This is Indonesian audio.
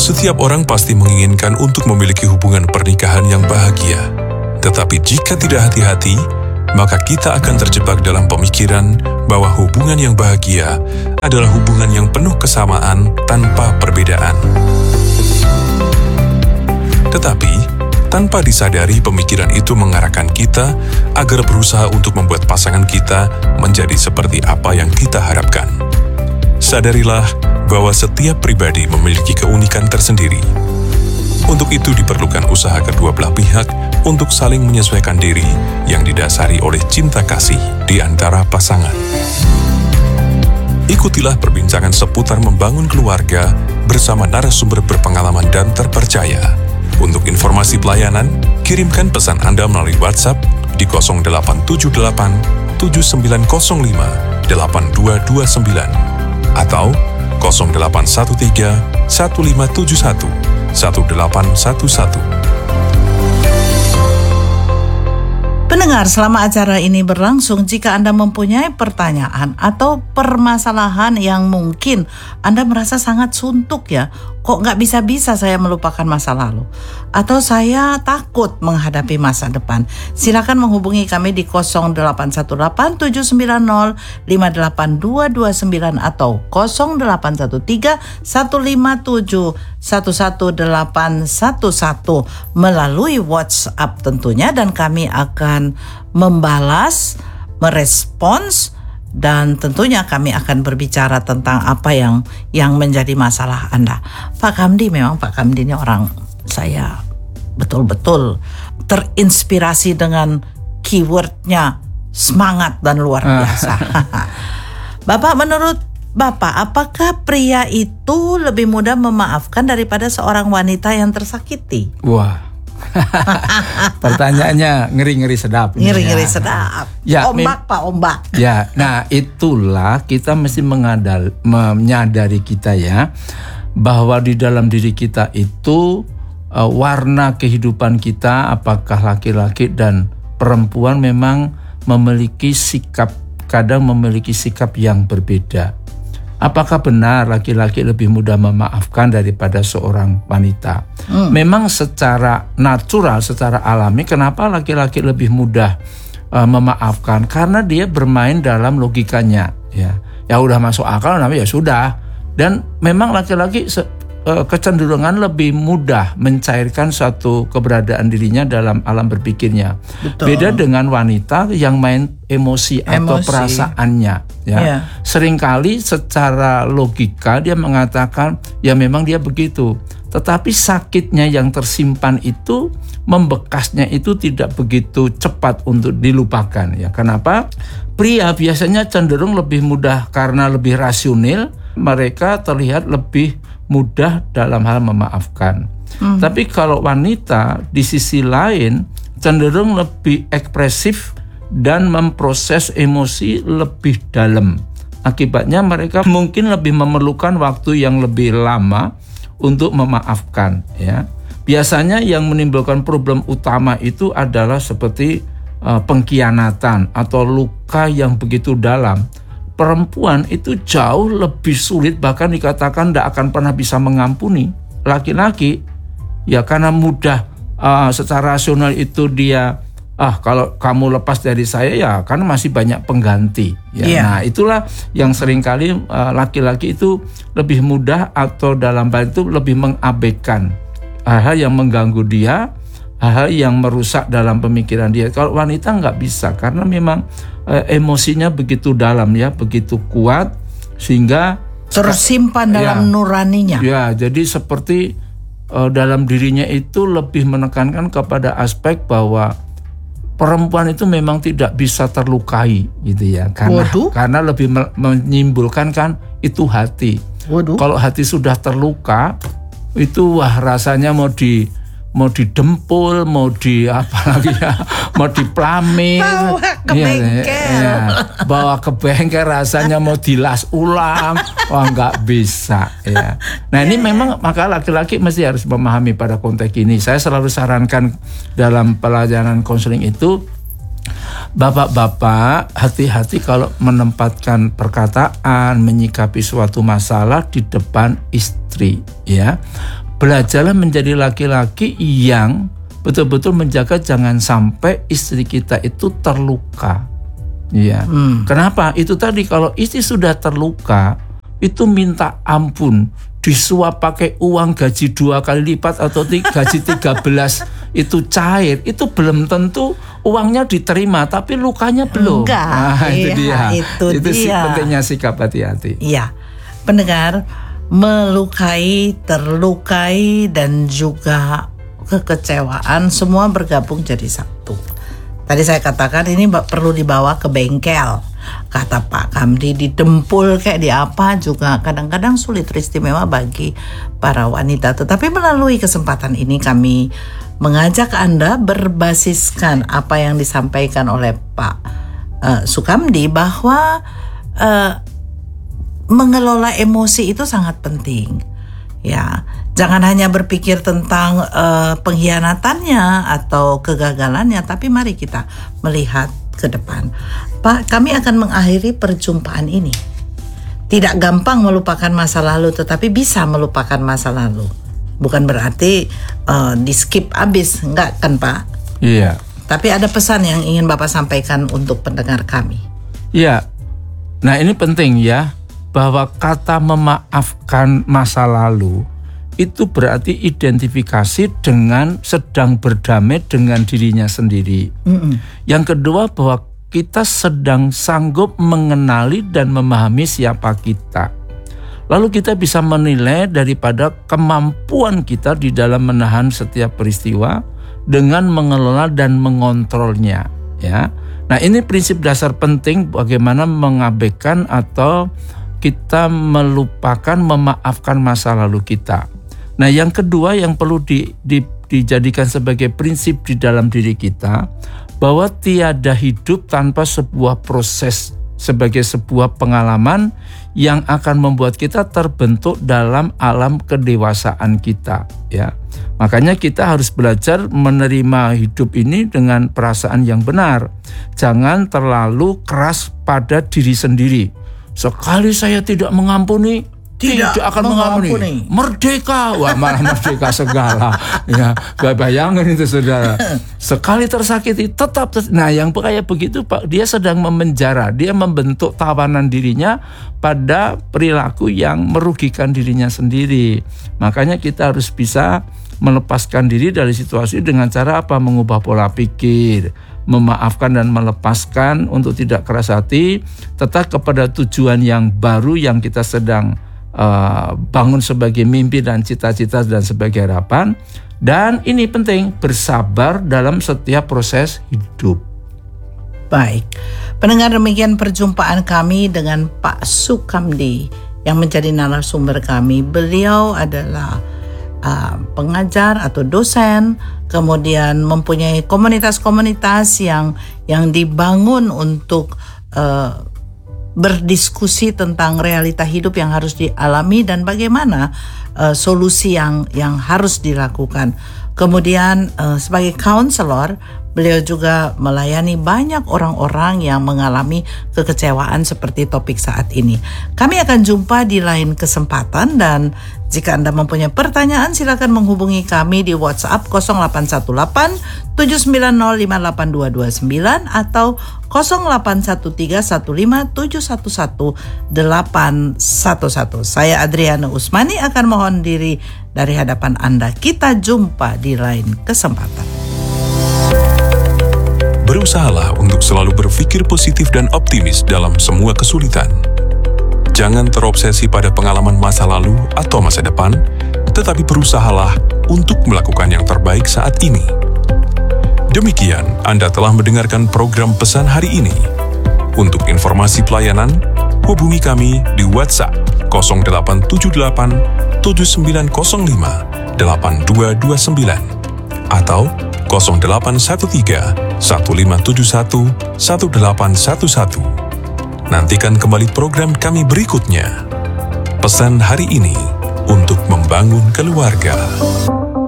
Setiap orang pasti menginginkan untuk memiliki hubungan pernikahan yang bahagia. Tetapi jika tidak hati-hati, maka kita akan terjebak dalam pemikiran bahwa hubungan yang bahagia adalah hubungan yang penuh kesamaan tanpa perbedaan. Tetapi, tanpa disadari pemikiran itu mengarahkan kita agar berusaha untuk membuat pasangan kita menjadi seperti apa yang kita harapkan. Sadarilah bahwa setiap pribadi memiliki keunikan tersendiri. Untuk itu diperlukan usaha kedua belah pihak untuk saling menyesuaikan diri yang didasari oleh cinta kasih di antara pasangan. Ikutilah perbincangan seputar membangun keluarga bersama narasumber berpengalaman dan terpercaya. Untuk informasi pelayanan, kirimkan pesan Anda melalui WhatsApp di 0878 7905 8229 atau 0813 1571 1811. Pendengar, selama acara ini berlangsung, jika Anda mempunyai pertanyaan atau permasalahan yang mungkin Anda merasa sangat suntuk ya, kok nggak bisa-bisa saya melupakan masa lalu, atau saya takut menghadapi masa depan, silakan menghubungi kami di 0818-790-58229 atau 0813-157-11811 melalui WhatsApp tentunya, dan kami akan membalas, merespons, dan tentunya kami akan berbicara tentang apa yang menjadi masalah Anda. Pak Kamdi, memang Pak Kamdi ini orang saya betul-betul terinspirasi dengan keywordnya semangat dan luar biasa. Bapak, menurut Bapak, apakah pria itu lebih mudah memaafkan daripada seorang wanita yang tersakiti? Wah. Pertanyaannya ngeri-ngeri sedap. Ngeri-ngeri sedap. Ya, ombak Pak, ombak. Ya, nah itulah kita mesti menyadari kita ya, bahwa di dalam diri kita itu warna kehidupan kita, apakah laki-laki dan perempuan, memang memiliki sikap, kadang memiliki sikap yang berbeda. Apakah benar laki-laki lebih mudah memaafkan daripada seorang wanita? Memang secara natural, secara alami, kenapa laki-laki lebih mudah memaafkan? Karena dia bermain dalam logikanya. Ya udah masuk akal, namanya ya sudah. Dan memang laki-laki kecenderungan lebih mudah mencairkan suatu keberadaan dirinya dalam alam berpikirnya. Betul. Beda dengan wanita yang main emosi atau perasaannya. Ya. Seringkali secara logika dia mengatakan ya memang dia begitu. Tetapi sakitnya yang tersimpan itu, membekasnya itu tidak begitu cepat untuk dilupakan. Ya, kenapa? Pria biasanya cenderung lebih mudah karena lebih rasional. Mereka terlihat lebih mudah dalam hal memaafkan. Tapi kalau wanita di sisi lain cenderung lebih ekspresif dan memproses emosi lebih dalam. Akibatnya mereka mungkin lebih memerlukan waktu yang lebih lama untuk memaafkan. Ya. Biasanya yang menimbulkan problem utama itu adalah seperti pengkhianatan atau luka yang begitu dalam. Perempuan itu jauh lebih sulit, bahkan dikatakan tidak akan pernah bisa mengampuni. Laki-laki ya karena mudah secara rasional itu dia kalau kamu lepas dari saya ya karena masih banyak pengganti. Ya. Yeah. Nah itulah yang seringkali laki-laki itu lebih mudah atau dalam hal itu lebih mengabaikan hal-hal yang mengganggu dia, hal-hal yang merusak dalam pemikiran dia. Kalau wanita nggak bisa karena memang emosinya begitu dalam ya, begitu kuat sehingga tersimpan dalam nuraninya. Ya, jadi seperti dalam dirinya itu lebih menekankan kepada aspek bahwa perempuan itu memang tidak bisa terlukai gitu ya. Karena lebih menyimpulkan kan itu hati. Kalau hati sudah terluka itu rasanya mau didempul, mau diplamil, bawa ke bengkel rasanya mau dilas ulang, nggak bisa. Ya. Nah ini memang maka laki-laki mesti harus memahami pada konteks ini. Saya selalu sarankan dalam pelajanan konseling itu, bapak-bapak hati-hati kalau menempatkan perkataan, menyikapi suatu masalah di depan istri, ya. belajarlah menjadi laki-laki yang betul-betul menjaga jangan sampai istri kita itu terluka. Ya. Kenapa? Itu tadi, kalau istri sudah terluka, itu minta ampun, disuap pakai uang gaji 2 kali lipat atau gaji 13 itu cair, itu belum tentu uangnya diterima, tapi lukanya belum. Enggak. Itu dia. Pentingnya sikap hati-hati. Iya, pendengar, melukai, terlukai, dan juga kekecewaan semua bergabung jadi satu. Tadi saya katakan ini perlu dibawa ke bengkel. Kata Pak Kamdi, didempul kayak di apa juga kadang-kadang sulit, istimewa bagi para wanita. Tetapi melalui kesempatan ini kami mengajak Anda berbasiskan apa yang disampaikan oleh Pak Sukamdi, bahwa mengelola emosi itu sangat penting. Ya, jangan hanya berpikir tentang pengkhianatannya atau kegagalannya, tapi mari kita melihat ke depan. Pak, kami akan mengakhiri perjumpaan ini. Tidak gampang melupakan masa lalu, tetapi bisa melupakan masa lalu. Bukan berarti di skip abis, enggak kan Pak? Iya. Tapi ada pesan yang ingin Bapak sampaikan untuk pendengar kami. Iya. Nah, ini penting ya, bahwa kata memaafkan masa lalu itu berarti identifikasi dengan sedang berdamai dengan dirinya sendiri. Yang kedua, bahwa kita sedang sanggup mengenali dan memahami siapa kita. Lalu kita bisa menilai daripada kemampuan kita di dalam menahan setiap peristiwa dengan mengelola dan mengontrolnya. Ya, nah ini prinsip dasar penting bagaimana mengabaikan atau kita melupakan, memaafkan masa lalu kita. Nah, yang kedua yang perlu dijadikan sebagai prinsip di dalam diri kita, bahwa tiada hidup tanpa sebuah proses, sebagai sebuah pengalaman yang akan membuat kita terbentuk dalam alam kedewasaan kita. Ya, makanya kita harus belajar menerima hidup ini dengan perasaan yang benar. Jangan terlalu keras pada diri sendiri. Sekali saya tidak mengampuni, tidak akan mengampuni. Merdeka, wah malah merdeka segala. Ya, bayangin itu saudara. Sekali tersakiti tetap. Nah, yang kayak begitu Pak, dia sedang memenjara, dia membentuk tawanan dirinya pada perilaku yang merugikan dirinya sendiri. Makanya kita harus bisa melepaskan diri dari situasi dengan cara apa? Mengubah pola pikir, memaafkan dan melepaskan untuk tidak keras hati, tetap kepada tujuan yang baru yang kita sedang bangun sebagai mimpi dan cita-cita dan sebagai harapan. Dan ini penting, bersabar dalam setiap proses hidup. Baik, pendengar, demikian perjumpaan kami dengan Pak Sukamdi yang menjadi narasumber kami. Beliau adalah pengajar atau dosen, kemudian mempunyai komunitas-komunitas yang dibangun untuk berdiskusi tentang realita hidup yang harus dialami dan bagaimana solusi yang harus dilakukan. Kemudian sebagai counselor, beliau juga melayani banyak orang-orang yang mengalami kekecewaan seperti topik saat ini. Kami akan jumpa di lain kesempatan, dan jika Anda mempunyai pertanyaan silakan menghubungi kami di WhatsApp 0818 790 58229 atau 0813 15 711 811. Saya Adriana Usmani akan mohon diri dari hadapan Anda. Kita jumpa di lain kesempatan. Berusahalah untuk selalu berpikir positif dan optimis dalam semua kesulitan. Jangan terobsesi pada pengalaman masa lalu atau masa depan, tetapi berusahalah untuk melakukan yang terbaik saat ini. Demikian, Anda telah mendengarkan program Pesan Hari Ini. Untuk informasi pelayanan, hubungi kami di WhatsApp 0878 7905 8229 atau 0813 1571 1811. Nantikan kembali program kami berikutnya. Pesan Hari Ini untuk membangun keluarga.